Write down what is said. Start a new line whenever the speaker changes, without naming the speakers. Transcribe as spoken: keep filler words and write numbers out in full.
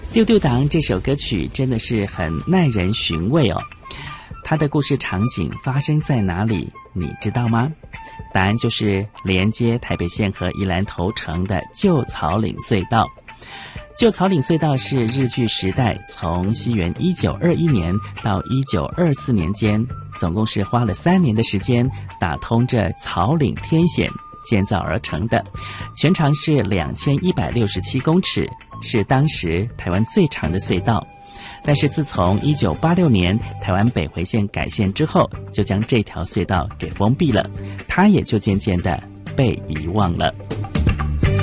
丢丢党这首歌曲真的是很耐人寻味哦。它的故事场景发生在哪里，你知道吗？答案就是连接台北县和宜兰头城的旧草岭隧道。旧草岭隧道是日据时代从西元一九二一年到一九二四年间，总共是花了三年的时间打通这草岭天险建造而成的，全长是两千一百六十七公尺，是当时台湾最长的隧道。但是自从一九八六年台湾北回线改线之后，就将这条隧道给封闭了，它也就渐渐的被遗忘了。